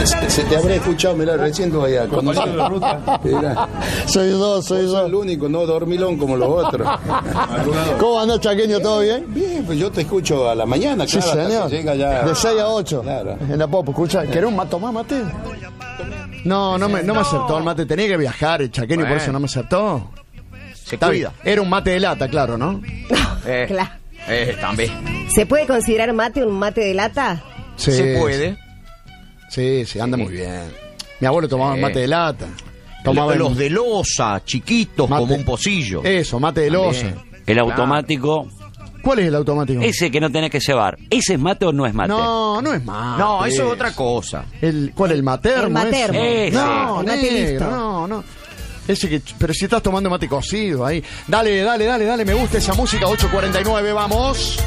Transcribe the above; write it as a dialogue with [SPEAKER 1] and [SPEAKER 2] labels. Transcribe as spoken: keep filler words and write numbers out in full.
[SPEAKER 1] Se, se te habrá escuchado, mirá, recién tú allá.
[SPEAKER 2] Compañero de la ruta.
[SPEAKER 1] Mirá.
[SPEAKER 3] Soy yo, soy
[SPEAKER 1] Vos
[SPEAKER 3] yo.
[SPEAKER 1] sos el único, no dormilón como los otros.
[SPEAKER 3] ¿Cómo andás, Chaqueño? ¿Todo bien?
[SPEAKER 1] Bien, pues yo te escucho a la mañana,
[SPEAKER 3] Sí,
[SPEAKER 1] claro, hasta
[SPEAKER 3] señor.
[SPEAKER 1] que llega ya.
[SPEAKER 3] De seis a ocho.
[SPEAKER 1] Claro.
[SPEAKER 3] En la Popo, escucha. ¿Querés un mate? ¿Tomás mate? No, no me, no me aceptó el mate. Tenía que viajar el Chaqueño y por
[SPEAKER 4] Bueno.
[SPEAKER 3] eso no me aceptó.
[SPEAKER 4] Se
[SPEAKER 3] Está
[SPEAKER 4] cuida.
[SPEAKER 3] bien. Era un mate de lata, claro, ¿no?
[SPEAKER 4] Eh,
[SPEAKER 5] Claro.
[SPEAKER 4] eh, también.
[SPEAKER 5] ¿Se puede considerar mate un mate de lata?
[SPEAKER 3] Sí,
[SPEAKER 4] Se puede.
[SPEAKER 3] Sí, sí, anda muy bien. Mi abuelo tomaba
[SPEAKER 4] Sí.
[SPEAKER 3] mate de lata. Tomaba
[SPEAKER 4] Los
[SPEAKER 3] en-
[SPEAKER 4] de losa, chiquitos,
[SPEAKER 3] Mate.
[SPEAKER 4] como un pocillo.
[SPEAKER 3] Eso, mate de losa.
[SPEAKER 4] También.
[SPEAKER 6] El automático,
[SPEAKER 3] ¿Cuál es el automático?
[SPEAKER 6] ese que no tenés que llevar. ¿Ese es mate o no es mate?
[SPEAKER 3] No, no es mate.
[SPEAKER 4] No, eso es otra cosa.
[SPEAKER 3] El, ¿Cuál? ¿El matermo?
[SPEAKER 5] El matermo.
[SPEAKER 3] ese?
[SPEAKER 6] Ese.
[SPEAKER 3] No,
[SPEAKER 5] El mate
[SPEAKER 3] negro,
[SPEAKER 5] listo.
[SPEAKER 3] no, no. Ese que, pero si estás tomando mate cocido ahí. Dale, dale, dale, dale, me gusta esa música. ocho cuarenta y nueve, vamos.